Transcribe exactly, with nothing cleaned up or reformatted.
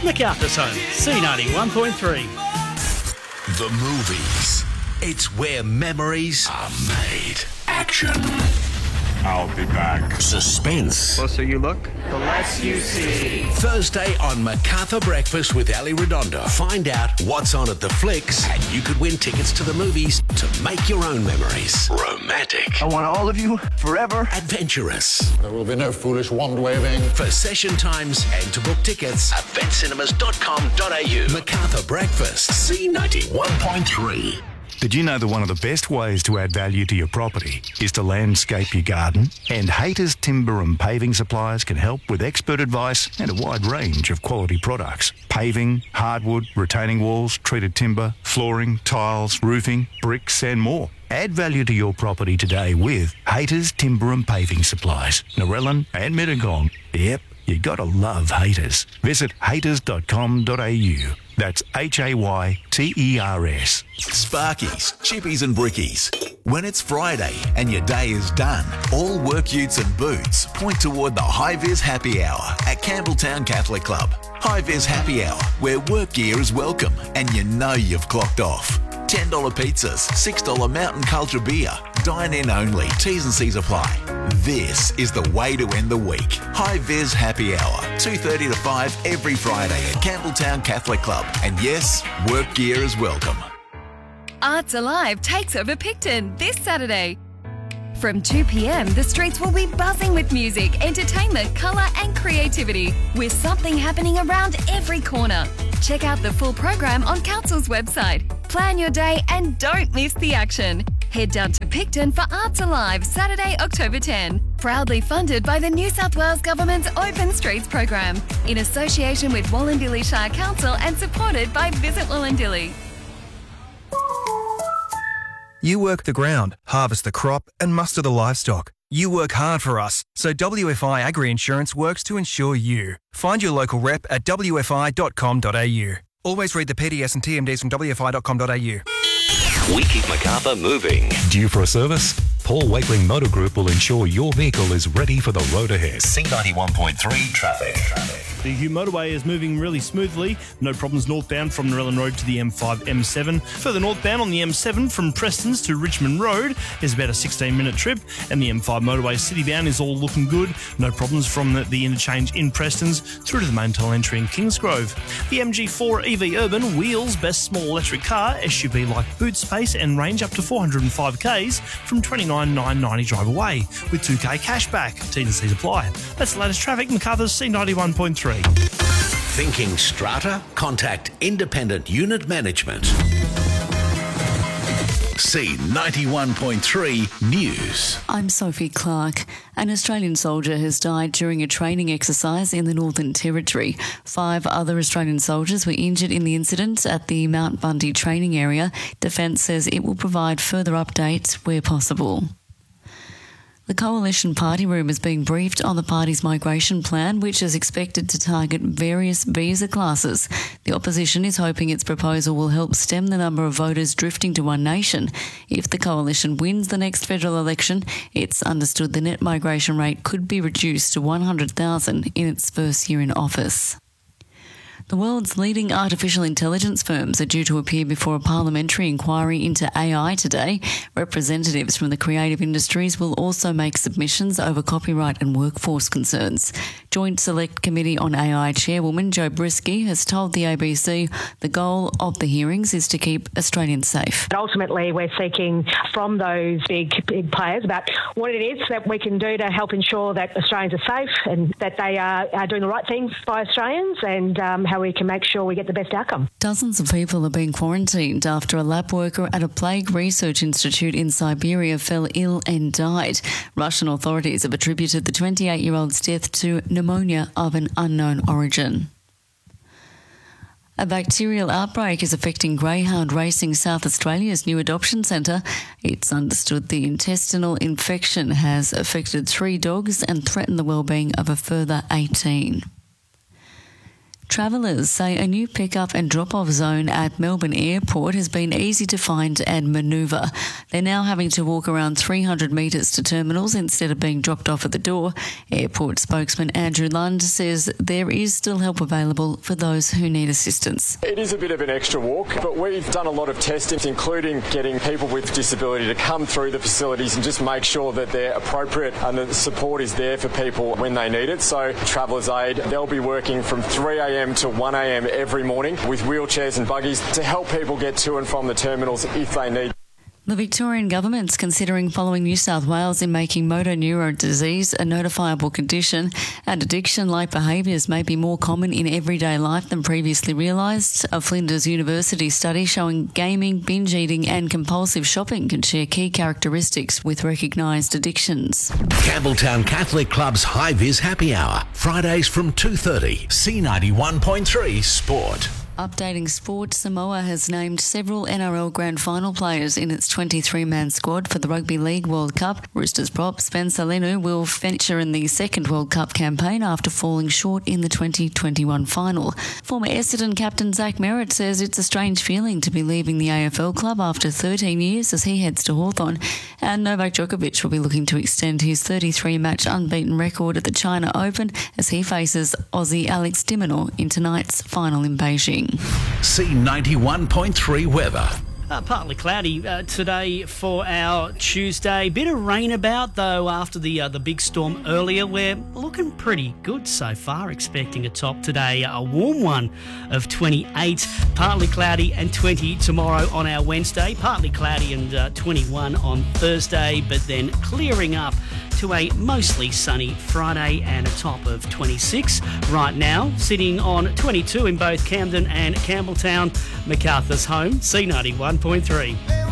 Macarthur's home, C ninety-one point three. The movies. It's where memories are made. Action. I'll be back. Suspense. The closer you look, The less you see. Thursday on MacArthur Breakfast with Ali Redondo. Find out what's on at the flicks, and you could win tickets to the movies to make your own memories. Romantic. I want all of you forever. Adventurous. There will be no foolish wand waving. For session times and to book tickets, event cinemas dot com dot a u. MacArthur Breakfast, C ninety-one point three. Did you know that one of the best ways to add value to your property is to landscape your garden? And Hayter's Timber and Paving Supplies can help with expert advice and a wide range of quality products. Paving, hardwood, retaining walls, treated timber, flooring, tiles, roofing, bricks and more. Add value to your property today with Hayter's Timber and Paving Supplies, Narellan and Mittagong. Yep, you gotta love Hayters. Visit hayters dot com dot a u. That's H A Y T E R S. Sparkies, chippies and brickies. When it's Friday and your day is done, all work utes and boots point toward the High Vis Happy Hour at Campbelltown Catholic Club. High Vis Happy Hour, where work gear is welcome and you know you've clocked off. ten dollars pizzas, six dollars Mountain Culture beer. Dine in only. T's and C's apply. This is the way to end the week. High Vis Happy Hour, two thirty to five every Friday at Campbelltown Catholic Club. And yes, work gear is welcome. Arts Alive takes over Picton this Saturday. From two p.m, the streets will be buzzing with music, entertainment, colour and creativity, with something happening around every corner. Check out the full program on Council's website. Plan your day and don't miss the action. Head down to Picton for Arts Alive, Saturday, October tenth. Proudly funded by the New South Wales Government's Open Streets program, in association with Wallandilly Shire Council and supported by Visit Wallandilly. You work the ground, harvest the crop and muster the livestock. You work hard for us, so W F I Agri Insurance works to insure you. Find your local rep at w f i dot com dot a u. Always read the P D S and T M Ds from w f i dot com dot a u. We keep MacArthur moving. Due for a service? Paul Wakeling Motor Group will ensure your vehicle is ready for the road ahead. C ninety-one point three traffic. traffic. The Hugh motorway is moving really smoothly. No problems northbound from Narellan Road to the M five M seven. Further northbound on the M seven from Prestons to Richmond Road is about a sixteen minute trip. And the M five motorway citybound is all looking good. No problems from the, the interchange in Prestons through to the main tunnel entry in Kingsgrove. The M G four E V Urban wheels best small electric car, S U V like boot space and range up to four hundred five kays from twenty-nine thousand nine hundred ninety drive away with two k cash back. T's and C's apply. That's the latest traffic. MacArthur's C ninety-one point three. Thinking strata? Contact Independent Unit Management. C ninety-one point three News. I'm Sophie Clark. An Australian soldier has died during a training exercise in the Northern Territory. Five other Australian soldiers were injured in the incident at the Mount Bundy training area. Defence says it will provide further updates where possible. The Coalition Party Room is being briefed on the party's migration plan, which is expected to target various visa classes. The opposition is hoping its proposal will help stem the number of voters drifting to One Nation. If the coalition wins the next federal election, it's understood the net migration rate could be reduced to one hundred thousand in its first year in office. The world's leading artificial intelligence firms are due to appear before a parliamentary inquiry into A I today. Representatives from the creative industries will also make submissions over copyright and workforce concerns. Joint Select Committee on A I Chairwoman Jo Brisky has told the A B C the goal of the hearings is to keep Australians safe. And ultimately, we're seeking from those big, big players about what it is that we can do to help ensure that Australians are safe and that they are, are doing the right thing by Australians, and um, how we can make sure we get the best outcome. Dozens of people are being quarantined after a lab worker at a plague research institute in Siberia fell ill and died. Russian authorities have attributed the twenty-eight-year-old's death to pneumonia of an unknown origin. A bacterial outbreak is affecting greyhound racing South Australia's new adoption centre. It's understood the intestinal infection has affected three dogs and threatened the well-being of a further eighteen. Travellers say a new pick-up and drop-off zone at Melbourne Airport has been easy to find and manoeuvre. They're now having to walk around three hundred metres to terminals instead of being dropped off at the door. Airport spokesman Andrew Lund says there is still help available for those who need assistance. It is a bit of an extra walk, but we've done a lot of testing, including getting people with disability to come through the facilities and just make sure that they're appropriate and that the support is there for people when they need it. So Travellers Aid, they'll be working from three a.m. to one a.m. every morning with wheelchairs and buggies to help people get to and from the terminals if they need. The Victorian government's considering following New South Wales in making motor neurone disease a notifiable condition, and addiction-like behaviours may be more common in everyday life than previously realised. A Flinders University study showing gaming, binge eating and compulsive shopping can share key characteristics with recognised addictions. Campbelltown Catholic Club's High Vis Happy Hour, Fridays from two thirty, C ninety-one point three Sport. Updating sport, Samoa has named several N R L Grand Final players in its twenty-three man squad for the Rugby League World Cup. Roosters prop Spencer Leniu will venture in the second World Cup campaign after falling short in the twenty twenty-one final. Former Essendon captain Zach Merritt says it's a strange feeling to be leaving the A F L club after thirteen years as he heads to Hawthorn. And Novak Djokovic will be looking to extend his thirty-three match unbeaten record at the China Open as he faces Aussie Alex de Minaur in tonight's final in Beijing. C ninety-one point three weather. Uh, partly cloudy uh, today for our Tuesday. Bit of rain about though after the uh, the big storm earlier. We're looking pretty good so far. Expecting a top today, a warm one of twenty-eight. Partly cloudy and twenty tomorrow on our Wednesday. Partly cloudy and uh, twenty-one on Thursday, but then clearing up to a mostly sunny Friday and a top of twenty-six. Right now, sitting on twenty-two in both Camden and Campbelltown, MacArthur's home, C ninety-one point three.